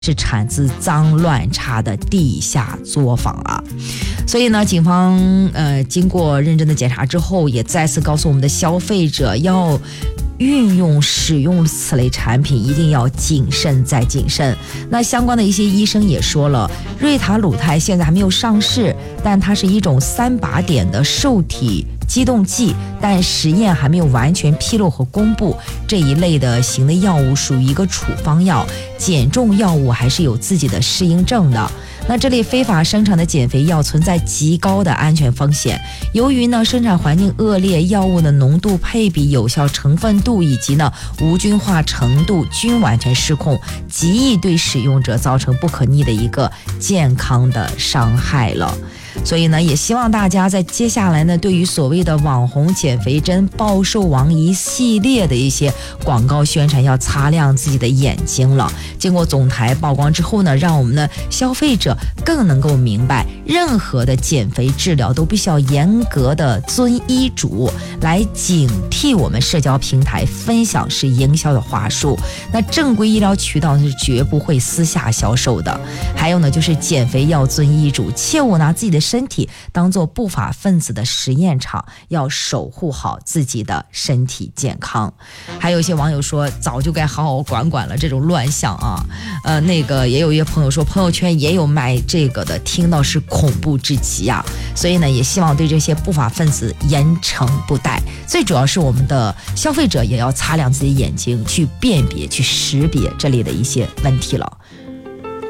是产自脏乱差的地下作坊啊。所以呢，警方经过认真的检查之后，也再次告诉我们的消费者，要运用使用此类产品一定要谨慎再谨慎。那相关的一些医生也说了，瑞塔鲁肽现在还没有上市，但它是一种3靶点的受体激动剂，但实验还没有完全披露和公布。这一类的型的药物属于一个处方药，减重药物还是有自己的适应症的。那这类非法生产的减肥药存在极高的安全风险，由于呢生产环境恶劣，药物的浓度、配比、有效成分度以及呢无菌化程度均完全失控，极易对使用者造成不可逆的一个健康的伤害了。所以呢，也希望大家在接下来呢，对于所谓的网红减肥针、暴瘦王一系列的一些广告宣传，要擦亮自己的眼睛了。经过总台曝光之后呢，让我们的消费者更能够明白，任何的减肥治疗都必须要严格的遵医嘱，来警惕我们社交平台分享式营销的话术。那正规医疗渠道是绝不会私下销售的。还有呢，就是减肥要遵医嘱，切勿拿自己的身体当做不法分子的实验场，要守护好自己的身体健康。还有一些网友说，早就该好好管管了这种乱象啊。那个也有一些朋友说，朋友圈也有卖这个的，听到是恐怖至极啊。所以呢，也希望对这些不法分子严惩不贷。最主要是我们的消费者也要擦亮自己眼睛，去辨别、去识别这类的一些问题了。